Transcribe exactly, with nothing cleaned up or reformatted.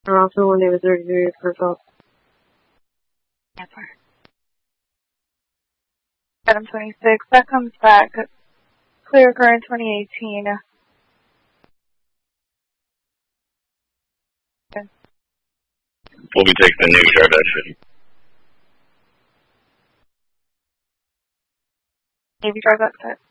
Or also when they was surgery for assault. Answer. Item twenty-six, that comes back. Clear current twenty eighteen. We'll be taking the new yard exit. Navy drive exit.